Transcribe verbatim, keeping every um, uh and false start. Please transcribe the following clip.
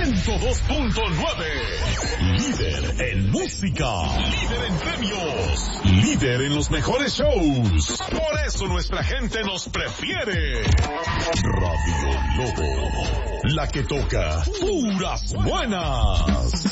ciento dos punto nueve. Líder en música. Líder en premios. Líder en los mejores shows. Por eso nuestra gente nos prefiere. Radio Lobo. La que toca puras buenas.